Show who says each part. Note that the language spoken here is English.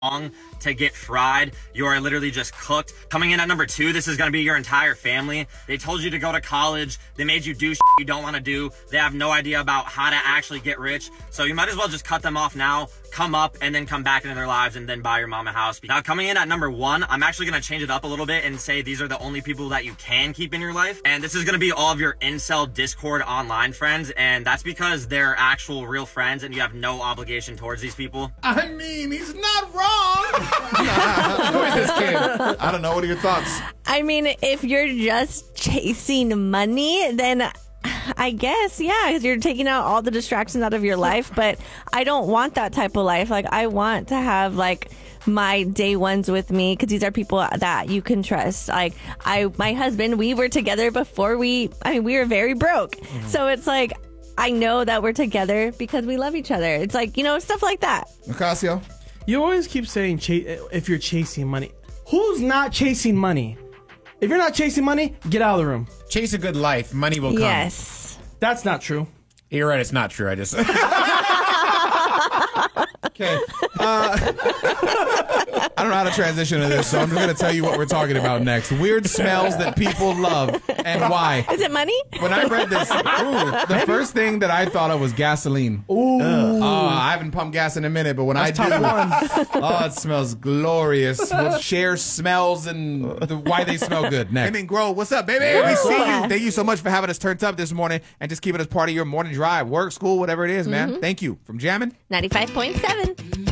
Speaker 1: to get fried. You are literally just cooked. Coming in at number 2, this is going to be your entire family. They told you to go to college. They made you do shit you don't want to do. They have no idea about how to actually get rich. So you might as well just cut them off now, come up, and then come back into their lives and then buy your mom a house. Now, coming in at number 1, I'm actually going to change it up a little bit and say these are the only people that you can keep in your life. And this is going to be all of your incel Discord online friends. And that's because they're actual real friends and you have no obligation towards these people.
Speaker 2: I mean, he's not wrong.
Speaker 3: Who is this kid?
Speaker 2: I don't know. What are your thoughts?
Speaker 4: I mean, if you're just chasing money, then I guess, yeah, because you're taking out all the distractions out of your life. But I don't want that type of life. Like, I want to have, like, my day ones with me because these are people that you can trust. Like, my husband, we were together before we were very broke. Mm-hmm. So it's like, I know that we're together because we love each other. It's like, stuff like that.
Speaker 2: Ocasio?
Speaker 5: You always keep saying if you're chasing money. Who's not chasing money? If you're not chasing money, get out of the room.
Speaker 3: Chase a good life. Money will come.
Speaker 4: Yes.
Speaker 5: That's not true.
Speaker 3: You're right. It's not true. I just...
Speaker 2: Okay. I don't know how to transition to this, so I'm just going to tell you what we're talking about next. Weird smells that people love and why.
Speaker 4: Is it money?
Speaker 2: When I read this, the first thing that I thought of was gasoline.
Speaker 5: Ooh.
Speaker 2: I haven't pumped gas in a minute, but when I do, it smells glorious. We'll share smells and why they smell good next. Hey, Grow, what's up, baby? We see you. Thank you so much for having us turned up this morning and just keeping us part of your morning drive, work, school, whatever it is, man. Thank you. From Jammin'.
Speaker 4: 95.7.